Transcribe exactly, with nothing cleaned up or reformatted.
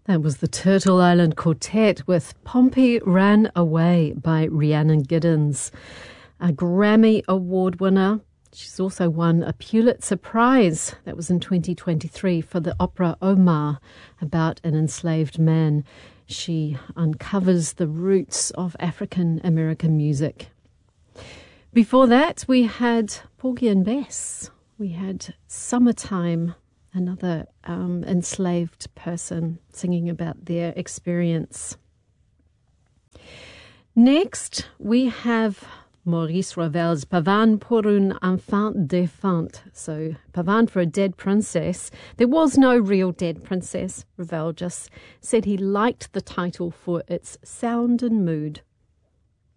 That was the Turtle Island Quartet with Pompey Ran Away by Rhiannon Giddens, a Grammy Award winner. She's also won a Pulitzer Prize. That was in twenty twenty-three for the opera Omar, about an enslaved man. She uncovers the roots of African American music. Before that, we had Porgy and Bess. We had Summertime, another um, enslaved person singing about their experience. Next, we have Maurice Ravel's Pavane pour une enfant défunte. So, Pavane for a dead princess. There was no real dead princess. Ravel just said he liked the title for its sound and mood.